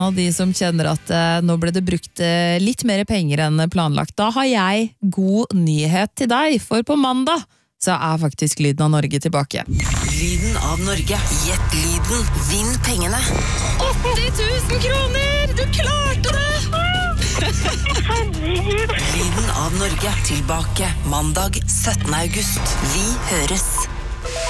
Og de som kjenner at nå ble det brukt litt mer penger enn planlagt, da har jeg god nyhet til deg, for på mandag så faktisk Lyden av Norge tilbake. Lyden av Norge. Gjett lyden. Vinn pengene. 80 000 kroner! Du klarte det! Lyden av Norge. Tilbake mandag 17. august. Vi høres.